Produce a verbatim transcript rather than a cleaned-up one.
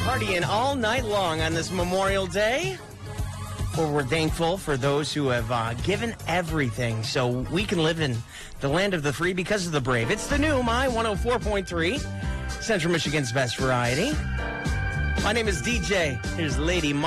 Partying all night long on this Memorial Day. Where we're thankful for those who have uh, given everything so we can live in the land of the free because of the brave. It's the new My one oh four point three, Central Michigan's best variety. My name is D J. Here's Lady